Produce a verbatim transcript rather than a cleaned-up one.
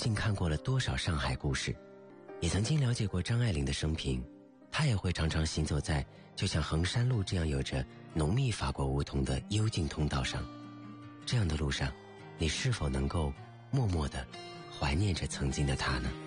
竟看过了多少上海故事，也曾经了解过张爱玲的生平，她也会常常行走在就像衡山路这样有着浓密法国梧桐的幽静通道上。这样的路上，你是否能够默默地怀念着曾经的她呢？